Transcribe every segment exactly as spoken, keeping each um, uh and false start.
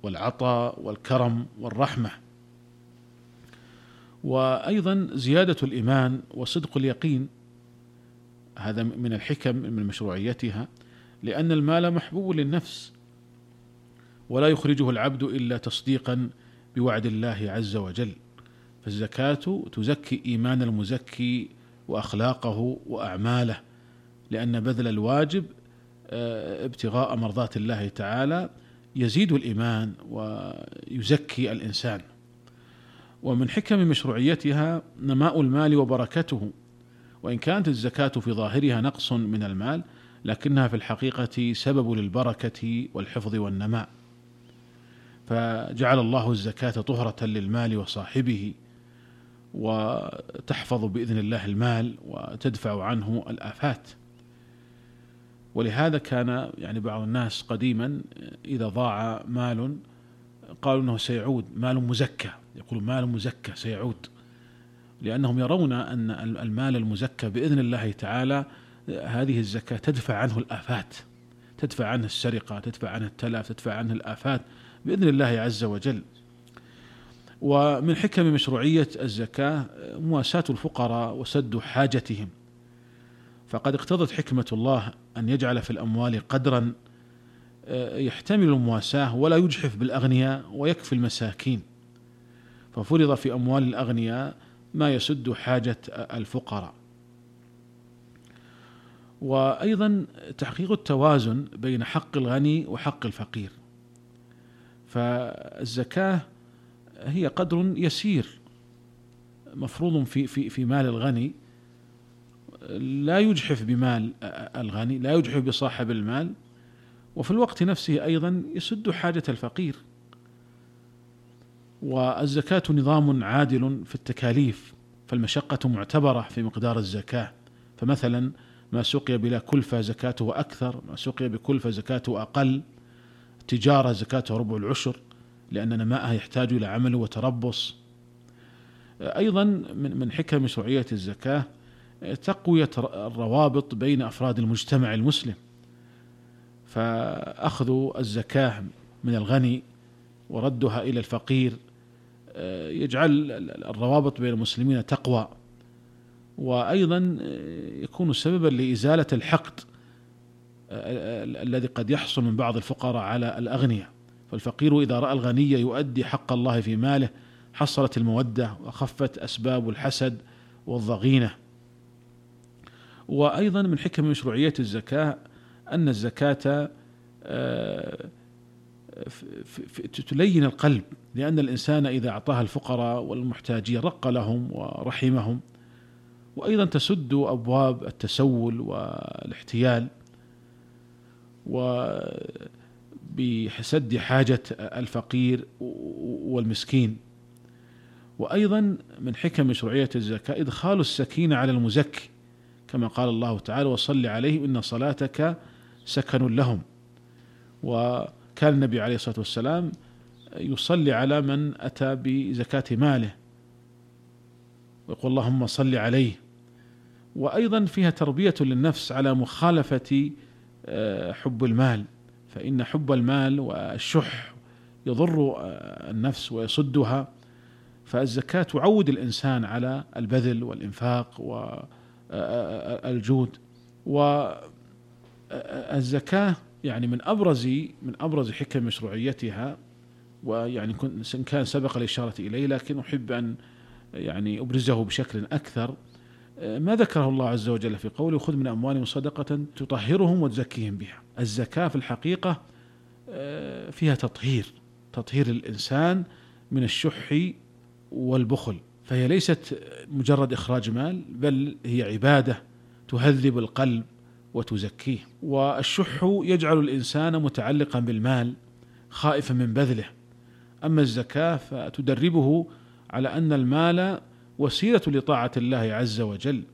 والعطاء والكرم والرحمة. وأيضا زيادة الإيمان وصدق اليقين، هذا من الحكم من مشروعيتها، لأن المال محبوب للنفس ولا يخرجه العبد إلا تصديقا بوعد الله عز وجل. فالزكاة تزكي إيمان المزكي وأخلاقه وأعماله، لأن بذل الواجب ابتغاء مرضات الله تعالى يزيد الإيمان ويزكي الإنسان. ومن حكم مشروعيتها نماء المال وبركته، وإن كانت الزكاة في ظاهرها نقص من المال، لكنها في الحقيقة سبب للبركة والحفظ والنماء. فجعل الله الزكاة طهرة للمال وصاحبه، وتحفظ بإذن الله المال وتدفع عنه الآفات. ولهذا كان يعني بعض الناس قديما إذا ضاع مال قالوا أنه سيعود، مال مزكى، يقول مال مزكى سيعود، لأنهم يرون أن المال المزكى بإذن الله تعالى هذه الزكاة تدفع عنه الآفات، تدفع عنه السرقة، تدفع عنه التلف، تدفع عنه الآفات بإذن الله عز وجل. ومن حكم مشروعية الزكاة مواساة الفقراء وسد حاجتهم، فقد اقتضت حكمة الله أن يجعل في الأموال قدرا يحتمل المواساة ولا يجحف بالأغنياء ويكفي المساكين، ففرض في أموال الأغنياء ما يسد حاجة الفقراء. وأيضا تحقيق التوازن بين حق الغني وحق الفقير، فالزكاة هي قدر يسير مفروض في في في مال الغني، لا يجحف بمال الغني، لا يجحف بصاحب المال، وفي الوقت نفسه أيضا يسد حاجة الفقير. والزكاة نظام عادل في التكاليف، فالمشقة معتبرة في مقدار الزكاة، فمثلا ما سقي بلا كلفة زكاته أكثر، ما سقي بكلفة زكاته أقل. التجارة زكاته ربع العشر، لأن نماءها يحتاج إلى عمل وتربص. أيضا من حكم مشروعية الزكاة تقوية الروابط بين أفراد المجتمع المسلم، فأخذ الزكاة من الغني وردها إلى الفقير يجعل الروابط بين المسلمين تقوى، وأيضا يكون سببا لإزالة الحقد الذي قد يحصل من بعض الفقراء على الأغنياء. فالفقير إذا رأى الغني يؤدي حق الله في ماله حصلت المودة وخفت أسباب الحسد والضغينة. وأيضا من حكم مشروعية الزكاة أن الزكاة تلين القلب، لأن الإنسان إذا أعطاها الفقراء والمحتاجين رق لهم ورحمهم. وأيضا تسد أبواب التسول والاحتيال وبسد حاجة الفقير والمسكين. وأيضا من حكم مشروعية الزكاة إدخال السكينة على المزكي، كما قال الله تعالى وصل عليهم إن صلاتك سكن لهم. وكان النبي عليه الصلاة والسلام يصلي على من أتى بزكاة ماله ويقول اللهم صل عليه. وأيضا فيها تربية للنفس على مخالفة حب المال، فإن حب المال والشح يضر النفس ويصدها، فالزكاة تعود الإنسان على البذل والإنفاق والجود. والزكاة يعني من أبرز من أبرز حكم مشروعيتها، ويعني كان سبق الإشارة إليه لكن أحب أن يعني أبرزه بشكل أكثر، ما ذكره الله عز وجل في قوله خذ من أموالهم صدقة تطهرهم وتزكيهم بها. الزكاة في الحقيقة فيها تطهير تطهير الإنسان من الشح والبخل، فهي ليست مجرد إخراج مال، بل هي عبادة تهذب القلب وتزكيه. والشح يجعل الإنسان متعلقا بالمال خائفا من بذله، أما الزكاة فتدربه على أن المال وسيلة لطاعة الله عز وجل،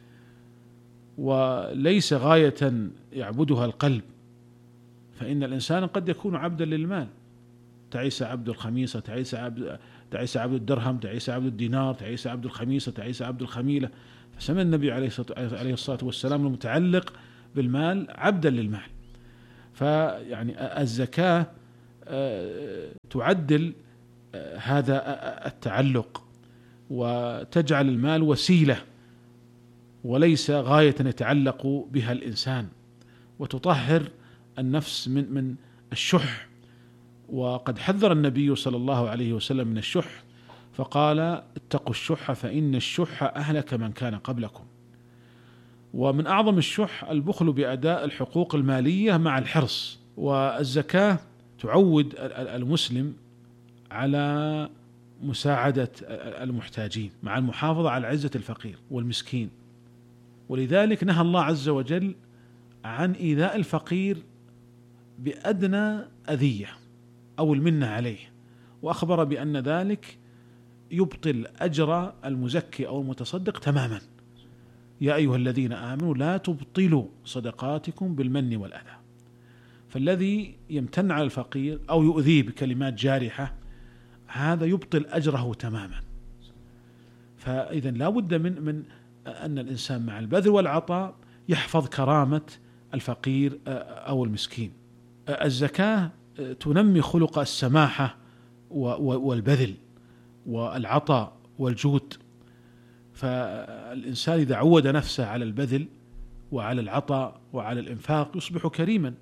وليس غاية يعبدها القلب، فإن الإنسان قد يكون عبدا للمال، تعيس عبد الخميصة، تعيس عبد تعيس عبد الدرهم، تعيس عبد الدينار، تعيس عبد الخميصة، تعيس عبد الخميلة. فسمى النبي عليه الصلاة والسلام المتعلق بالمال عبدا للمال. فيعني الزكاة تعدل هذا التعلق وتجعل المال وسيلة وليس غاية يتعلق بها الإنسان، وتطهر النفس من من الشح. وقد حذر النبي صلى الله عليه وسلم من الشح فقال: اتقوا الشح فإن الشح أهلك من كان قبلكم. ومن أعظم الشح البخل بأداء الحقوق المالية مع الحرص. والزكاة تعود المسلم على مساعدة المحتاجين مع المحافظة على عزة الفقير والمسكين، ولذلك نهى الله عز وجل عن إيذاء الفقير بأدنى أذية أو المنة عليه، وأخبر بأن ذلك يبطل أجر المزكي أو المتصدق تماما. يا أيها الذين آمنوا لا تبطلوا صدقاتكم بالمن والأذى. فالذي يمتن على الفقير أو يؤذيه بكلمات جارحة هذا يبطل أجره تماما. فإذا لا بد من من أن الإنسان مع البذل والعطاء يحفظ كرامة الفقير أو المسكين. الزكاة تنمي خلق السماحة والبذل والعطاء والجود. فالإنسان إذا عود نفسه على البذل وعلى العطاء وعلى الإنفاق يصبح كريما.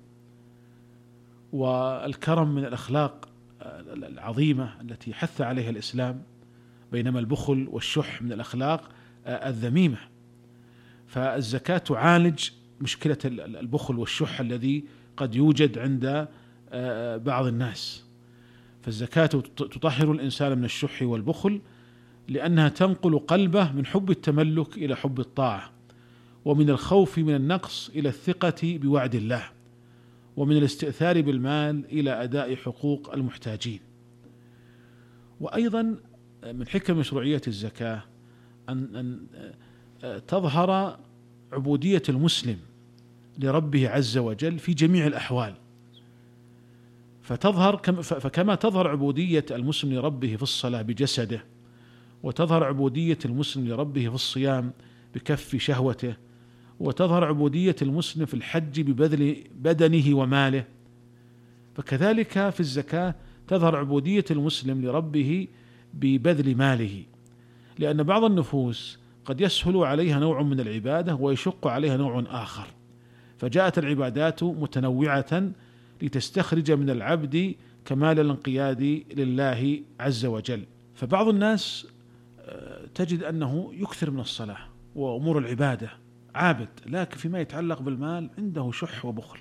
والكرم من الأخلاق العظيمة التي حث عليها الإسلام، بينما البخل والشح من الأخلاق الذميمة. فالزكاة تعالج مشكلة البخل والشح الذي قد يوجد عند بعض الناس. فالزكاة تطهر الإنسان من الشح والبخل لأنها تنقل قلبه من حب التملك إلى حب الطاعة، ومن الخوف من النقص إلى الثقة بوعد الله، ومن الاستئثار بالمال إلى أداء حقوق المحتاجين. وأيضا من حكم مشروعية الزكاة أن تظهر عبودية المسلم لربه عز وجل في جميع الأحوال. فتظهر فكما تظهر عبودية المسلم لربه في الصلاة بجسده، وتظهر عبودية المسلم لربه في الصيام بكف شهوته، وتظهر عبودية المسلم في الحج ببذل بدنه وماله، فكذلك في الزكاة تظهر عبودية المسلم لربه ببذل ماله. لأن بعض النفوس قد يسهل عليها نوع من العبادة ويشق عليها نوع آخر، فجاءت العبادات متنوعة لتستخرج من العبد كمال الانقياد لله عز وجل. فبعض الناس تجد أنه يكثر من الصلاة وأمور العبادة عابد، لكن فيما يتعلق بالمال عنده شح وبخل.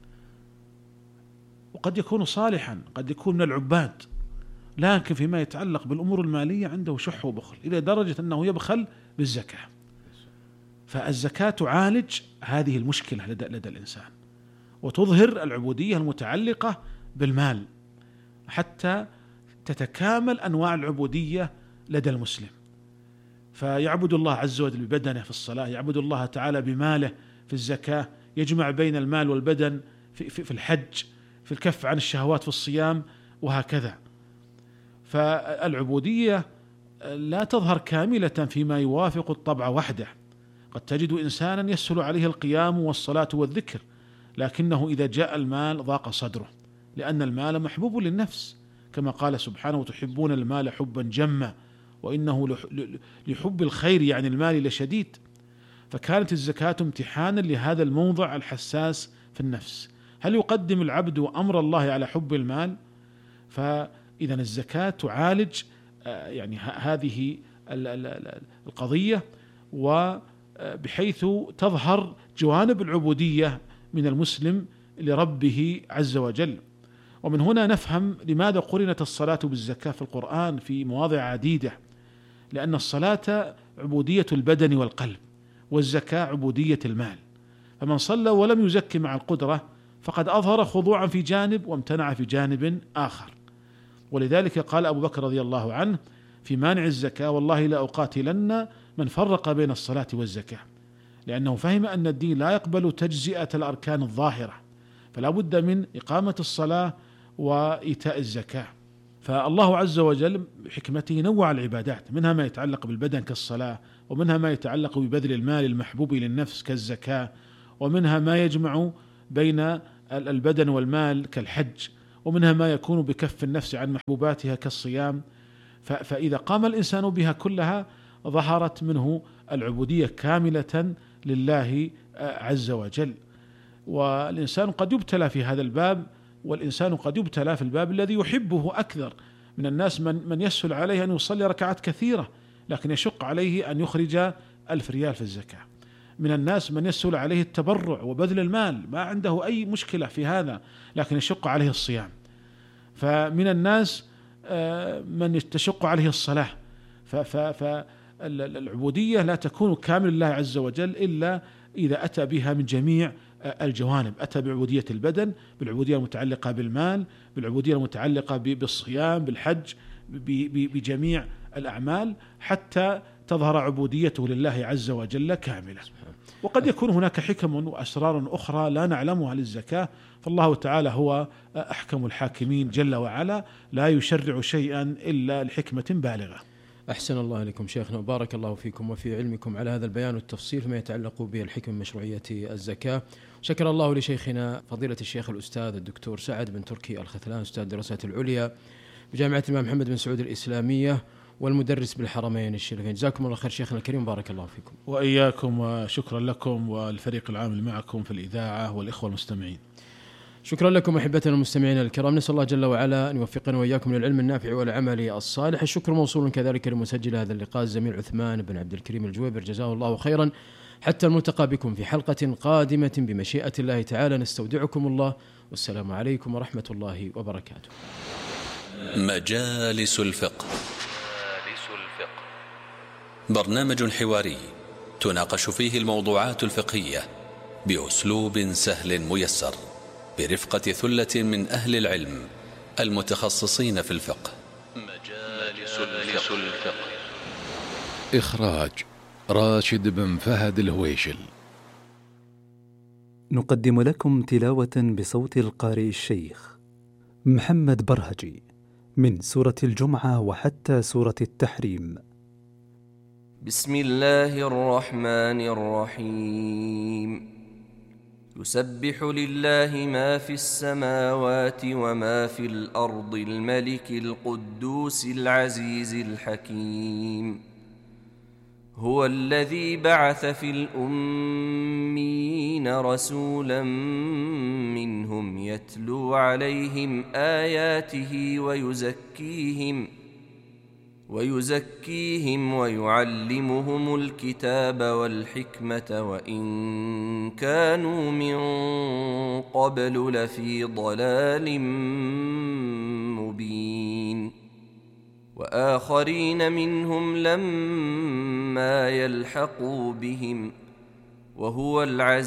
وقد يكون صالحا، قد يكون من العباد، لكن فيما يتعلق بالأمور المالية عنده شح وبخل إلى درجة أنه يبخل بالزكاة. فالزكاة تعالج هذه المشكلة لدى, لدى الإنسان، وتظهر العبودية المتعلقة بالمال حتى تتكامل أنواع العبودية لدى المسلم. فيعبد الله عز وجل ببدنه في الصلاة، يعبد الله تعالى بماله في الزكاة، يجمع بين المال والبدن في, في, في الحج، في الكف عن الشهوات في الصيام، وهكذا. فالعبودية لا تظهر كاملة فيما يوافق الطبع وحده. قد تجد إنسانا يسهل عليه القيام والصلاة والذكر، لكنه إذا جاء المال ضاق صدره، لأن المال محبوب للنفس، كما قال سبحانه: وتحبون المال حبا جما وإنه لحب الخير يعني المال لشديد. فكانت الزكاة امتحانا لهذا الموضع الحساس في النفس. هل يقدم العبد أمر الله على حب المال؟ فإذا الزكاة تعالج يعني هذه القضية، وبحيث تظهر جوانب العبودية من المسلم لربه عز وجل. ومن هنا نفهم لماذا قرنت الصلاة بالزكاة في القرآن في مواضع عديدة، لأن الصلاة عبودية البدن والقلب، والزكاة عبودية المال. فمن صلى ولم يزكي مع القدرة فقد أظهر خضوعا في جانب وامتنع في جانب آخر. ولذلك قال أبو بكر رضي الله عنه في مانع الزكاة: والله لا أقاتلن من فرق بين الصلاة والزكاة، لأنه فهم أن الدين لا يقبل تجزئة الأركان الظاهرة، فلا بد من إقامة الصلاة وإيتاء الزكاة. فالله عز وجل بحكمته نوع العبادات، منها ما يتعلق بالبدن كالصلاة، ومنها ما يتعلق ببذل المال المحبوب للنفس كالزكاة، ومنها ما يجمع بين البدن والمال كالحج، ومنها ما يكون بكف النفس عن محبوباتها كالصيام. فإذا قام الإنسان بها كلها ظهرت منه العبودية كاملة لله عز وجل. والإنسان قد يبتلى في هذا الباب، والإنسان قد يبتلى في الباب الذي يحبه أكثر. من الناس من, من يسهل عليه أن يصلي ركعات كثيرة لكن يشق عليه أن يخرج ألف ريال في الزكاة. من الناس من يسهل عليه التبرع وبذل المال، ما عنده أي مشكلة في هذا، لكن يشق عليه الصيام. فمن الناس من تشق عليه الصلاة. فالعبودية لا تكون كامل لله عز وجل إلا إذا أتى بها من جميع الجوانب. أتى بعبودية البدن، بالعبودية المتعلقة بالمال، بالعبودية المتعلقة بالصيام، بالحج، بجميع الأعمال، حتى تظهر عبوديته لله عز وجل كاملة. وقد يكون هناك حكم وأسرار أخرى لا نعلمها للزكاة، فالله تعالى هو أحكم الحاكمين جل وعلا، لا يشرع شيئا إلا لحكمة بالغة. أحسن الله إليكم شيخنا، وبارك الله فيكم وفي علمكم على هذا البيان والتفصيل فيما يتعلق بالحكم من مشروعية الزكاة. شكر الله لشيخنا فضيلة الشيخ الأستاذ الدكتور سعد بن تركي الختلان، أستاذ الدراسات العليا بجامعة الإمام محمد بن سعود الإسلامية والمدرس بالحرمين الشريفين. جزاكم الله خير شيخنا الكريم، بارك الله فيكم. وإياكم، وشكرا لكم والفريق العامل معكم في الإذاعة والإخوة المستمعين. شكرا لكم أحبتنا المستمعين الكرام، نسأل الله جل وعلا أن يوفقنا وإياكم للعلم النافع والعمل الصالح. الشكر موصول كذلك لمسجل هذا اللقاء الزميل عثمان بن عبد الكريم الجويبر، جزاه الله خيرا. حتى الملتقى بكم في حلقة قادمة بمشيئة الله تعالى، نستودعكم الله، والسلام عليكم ورحمة الله وبركاته. مجالس الفقه، برنامج حواري تناقش فيه الموضوعات الفقهية بأسلوب سهل ميسر، برفقة ثلة من أهل العلم المتخصصين في الفقه. مجالس الفقه، إخراج راشد بن فهد الهويشل. نقدم لكم تلاوة بصوت القارئ الشيخ محمد برهجي من سورة الجمعة وحتى سورة التحريم. بسم الله الرحمن الرحيم. يسبح لله ما في السماوات وما في الأرض الملك القدوس العزيز الحكيم. هو الذي بعث في الأميين رسولا منهم يتلو عليهم آياته ويزكيهم ويزكيهم ويعلمهم الكتاب والحكمة وإن كانوا من قبل لفي ضلال مبين. وآخرين منهم لما يلحقوا بهم وهو العزيز